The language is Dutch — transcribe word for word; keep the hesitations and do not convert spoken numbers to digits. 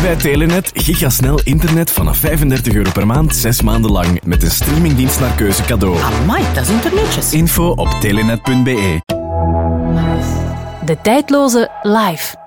bij Telenet gigasnel internet vanaf vijfendertig euro per maand, zes maanden lang. Met een streamingdienst naar keuze cadeau. Amai, dat is internetjes. Info op telenet punt be. De tijdloze live.